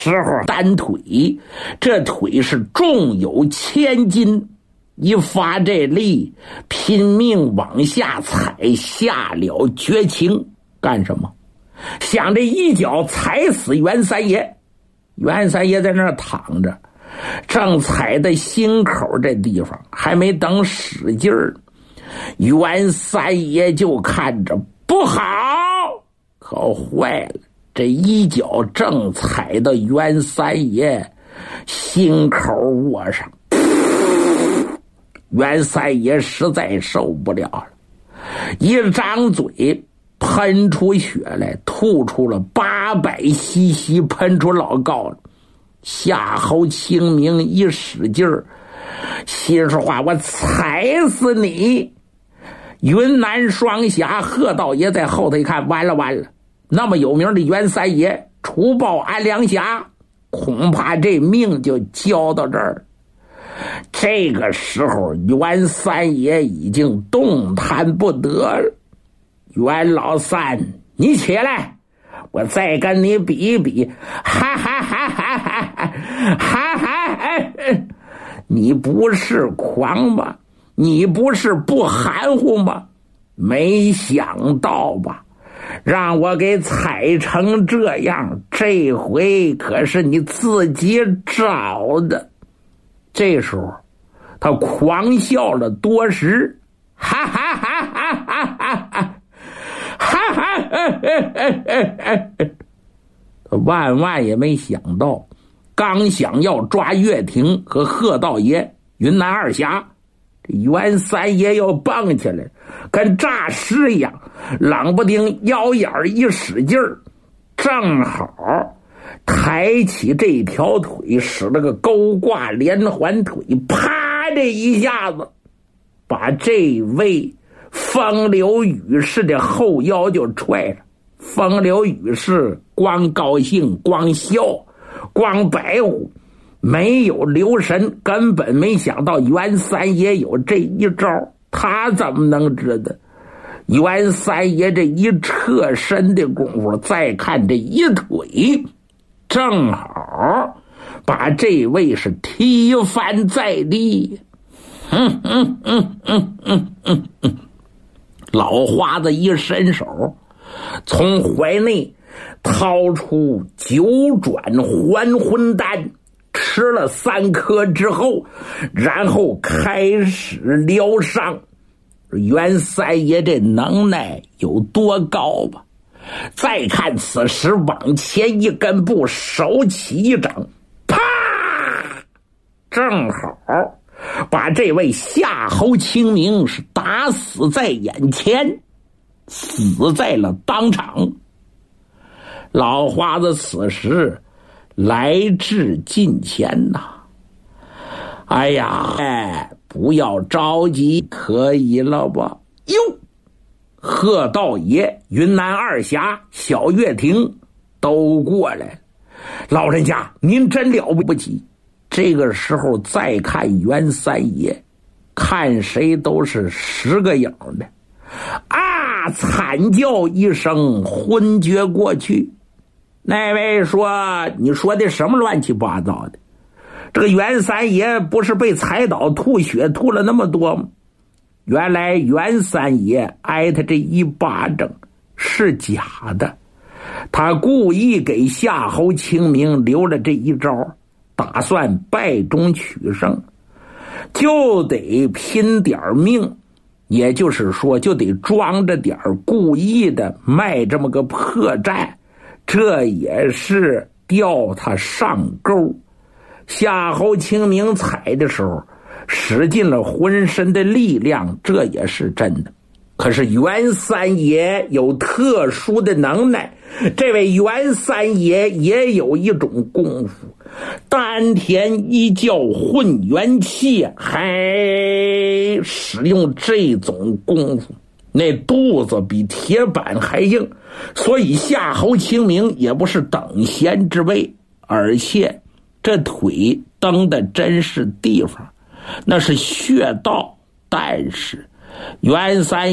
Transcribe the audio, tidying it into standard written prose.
时候单腿，这腿是重有千斤，一发这力，拼命往下踩，下了绝情。干什么？想这一脚踩死袁三爷。袁三爷在那儿躺着，正踩在心口这地方，还没等使劲儿，袁三爷就看着不好，可坏了，这一脚正踩到袁三爷心口窝上，袁三爷实在受不了了，一张嘴喷出血来，吐出了800cc，喷出老高了。夏侯清明一使劲儿，心说话，我踩死你！云南双侠贺道爷在后头一看，完了完了，那么有名的袁三爷除暴安良侠，恐怕这命就交到这儿。这个时候袁三爷已经动弹不得了。袁老三，你起来，我再跟你比一比！哈哈哈哈哈哈哈哈！你不是狂吗？你不是不含糊吗？没想到吧，让我给踩成这样，这回可是你自己找的。这时候他狂笑了多时，哈哈哈哈哈哈哈！哈哈，他万也没想到，刚想要抓岳霆和贺道爷、云南二侠，这袁三爷又蹦起来，跟诈尸一样，冷不丁腰眼一使劲儿，正好抬起这条腿，使了个勾挂连环腿，啪这一下子把这位风流雨士的后腰就踹了。风流雨士光高兴光笑光白呼，没有留神，根本没想到袁三爷有这一招，他怎么能知道？袁三爷这一侧身的功夫，再看这一腿，正好把这位是踢翻在地。老花子一伸手，从怀内掏出9转还魂丹，吃了3颗之后，然后开始疗伤。袁三爷这能耐有多高吧？再看此时往前一根步，手起一掌，啪，正好把这位夏侯清明是打死在眼前，死在了当场。老花子此时来至近前呐，哎呀，不要着急，可以了吧？哟，贺道爷、云南二侠、小岳霆都过来了。老人家，您真了不起。这个时候再看袁三爷，看谁都是10个影的啊！惨叫一声，昏厥过去。那位说：“你说的什么乱七八糟的？这个袁三爷不是被踩倒吐血吐了那么多吗？”原来袁三爷挨他这一巴掌是假的，他故意给夏侯清明留了这一招，打算败中取胜，就得拼点命，也就是说就得装着点故意的卖这么个破绽，这也是钓他上钩。夏侯清明踩的时候使尽了浑身的力量，这也是真的。可是袁三爷有特殊的能耐，这位袁三爷也有一种功夫，丹田一叫混元气，还使用这种功夫，那肚子比铁板还硬，所以夏侯清明也不是等闲之辈，而且这腿蹬的真是地方，那是穴道。但是袁三